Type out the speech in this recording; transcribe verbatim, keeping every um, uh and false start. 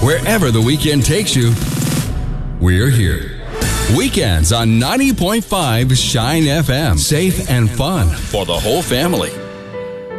Wherever the weekend takes you, we're here. Weekends on ninety point five Shine F M. Safe and fun for the whole family.